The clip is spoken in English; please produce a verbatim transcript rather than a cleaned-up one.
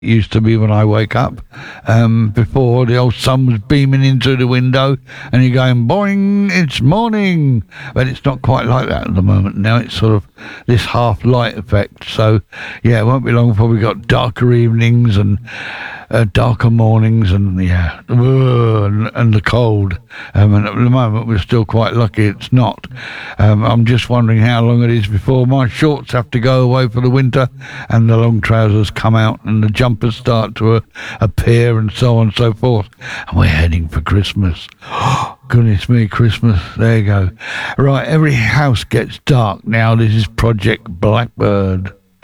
used to be when I wake up. Um, before the old sun was beaming into the window and you're going, boing, it's morning. But it's not quite like that at the moment. Now it's sort of this half light effect. So, yeah, it won't be long before we got darker evenings and uh, darker mornings and, yeah, and, and the cold. Um, and at the moment we're still quite lucky it's not. Um, I'm just wondering how long it is before my shorts have to go away for the winter and the long trousers come out and the jumpers start to uh, appear and so on and so forth. And we're heading for Christmas. Goodness me, Christmas. There you go. Right, every house gets dark now. This is Project Blackbird.